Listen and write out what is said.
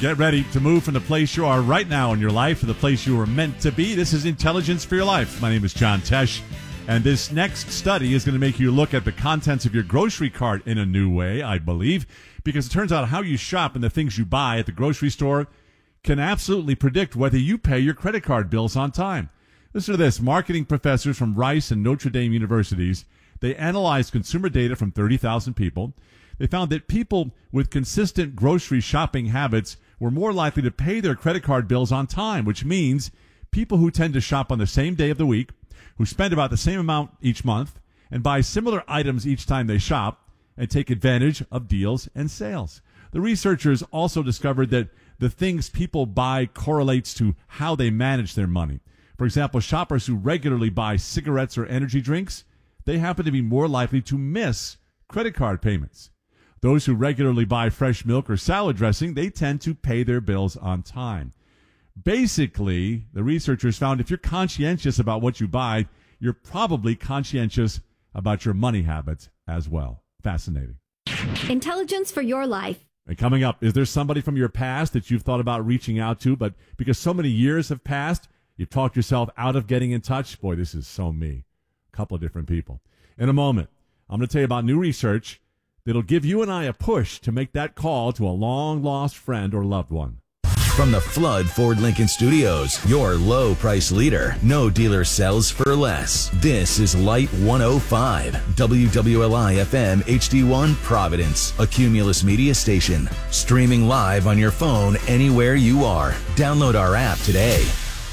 Get ready to move from the place you are right now in your life to the place you were meant to be. This is Intelligence for Your Life. My name is John Tesh, and this next study is going to make you look at the contents of your grocery cart in a new way, I believe, because it turns out how you shop and the things you buy at the grocery store can absolutely predict whether you pay your credit card bills on time. Listen to this. Marketing professors from Rice and Notre Dame universities, they analyzed consumer data from 30,000 people. They found that people with consistent grocery shopping habits were more likely to pay their credit card bills on time, which means people who tend to shop on the same day of the week, who spend about the same amount each month, and buy similar items each time they shop, and take advantage of deals and sales. The researchers also discovered that the things people buy correlates to how they manage their money. For example, shoppers who regularly buy cigarettes or energy drinks, they happen to be more likely to miss credit card payments. Those who regularly buy fresh milk or salad dressing, they tend to pay their bills on time. Basically, the researchers found if you're conscientious about what you buy, you're probably conscientious about your money habits as well. Fascinating. Intelligence for Your Life. And coming up, is there somebody from your past that you've thought about reaching out to, but because so many years have passed, you've talked yourself out of getting in touch? Boy, this is so me. A couple of different people. In a moment, I'm going to tell you about new research that'll give you and I a push to make that call to a long-lost friend or loved one. From the Flood Ford Lincoln Studios, your low price leader. No dealer sells for less. This is Light 105, WWLI FM HD1 Providence, a Cumulus media station. Streaming live on your phone anywhere you are. Download our app today.